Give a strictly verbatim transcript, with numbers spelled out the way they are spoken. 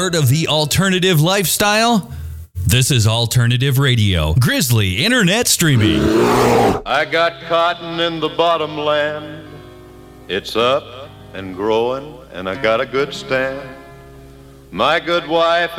part of the alternative lifestyle? This is Alternative Radio, Grizzly Internet Streaming. I got cotton in the bottomland. It's up and growing, and I got a good stand. My good wife